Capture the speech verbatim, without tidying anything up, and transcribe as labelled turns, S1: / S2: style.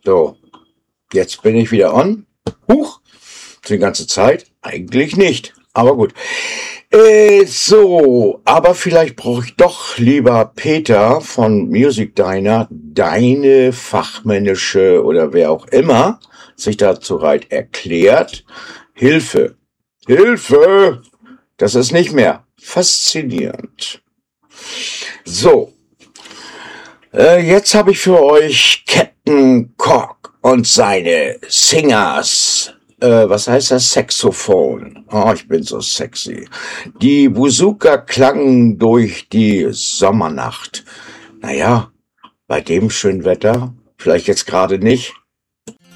S1: So, jetzt bin ich wieder on. Huch, die ganze Zeit? Eigentlich nicht, aber gut. Äh, so, aber vielleicht brauche ich doch, lieber Peter von Music Diner, deine fachmännische oder wer auch immer sich dazu bereit erklärt, Hilfe. Hilfe! Das ist nicht mehr faszinierend. So, äh, jetzt habe ich für euch Captain Cork und seine Singers. Äh, was heißt das? Saxophon. Oh, ich bin so sexy. Die Buzuka klangen durch die Sommernacht. Naja, bei dem schönen Wetter, vielleicht jetzt gerade nicht,